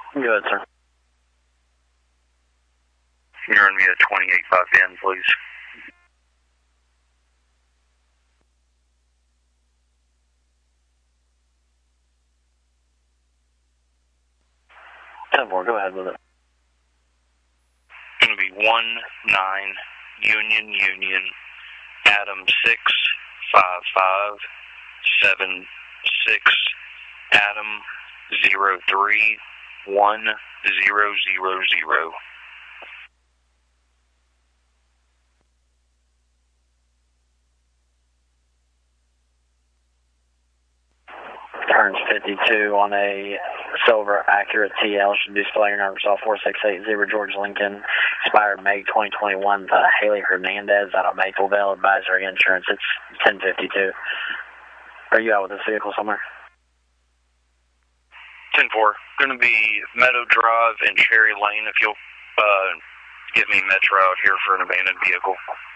Good, sir. You're in me at 285N, please. Go ahead with it. Going to be 19 Union Adam 65576 Adam 031000. Turns 52 on a silver Acura TL. Should display your Arkansas 4680 George Lincoln. Expired May 2021. Haley Hernandez out of Mapleville. Advisory insurance. It's 1052. Are you out with this vehicle somewhere? 10-4. Going to be Meadow Drive and Cherry Lane if you'll give me Metro out here for an abandoned vehicle.